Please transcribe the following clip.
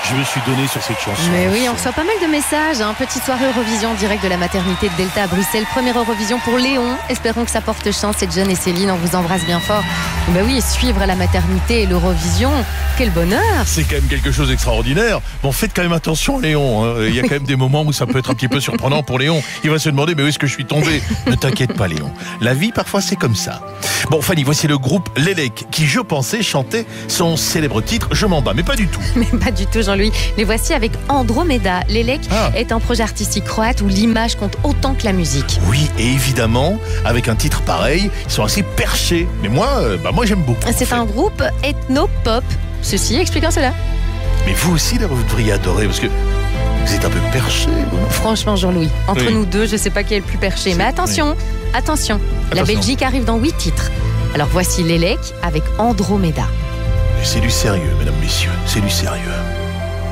je me suis donné sur cette chanson. Mais oui, on reçoit pas mal de messages. Petite soirée Eurovision en direct de la maternité de Delta à Bruxelles. Première Eurovision pour Léon. Espérons que ça porte chance. C'est John et Céline, on vous embrasse bien fort. Ben oui, suivre la maternité et l'Eurovision, quel bonheur. C'est quand même quelque chose d'extraordinaire. Bon, faites quand même attention, Léon. Hein. Il y a quand même des moments où ça peut être un petit peu surprenant pour Léon. Il va se demander, mais où est-ce que je suis tombé? Ne t'inquiète pas, Léon. La vie, parfois, c'est comme ça. Bon, Fanny, voici le groupe Lélec qui, je pensais, chantait son célèbre titre « Je m'en bats », mais pas du tout. Mais pas du tout, Jean-Louis. Les voici avec Andromeda. Lélec est un projet artistique croate où l'image compte autant que la musique. Oui, et évidemment, avec un titre pareil, ils sont assez perchés. Mais moi j'aime beaucoup. C'est un groupe ethno-pop. Ceci expliquant cela. Mais vous aussi, là, vous devriez adorer, parce que vous êtes un peu perché. Franchement, Jean-Louis, entre nous deux, je sais pas qui est le plus perché. Mais attention, la Belgique arrive dans 8 titres. Alors voici Lélec avec Andromeda. C'est du sérieux, mesdames, messieurs, c'est du sérieux.